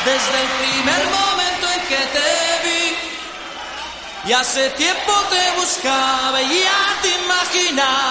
desde el primer momento en que te vi. Y hace tiempo te buscaba y ya te imaginas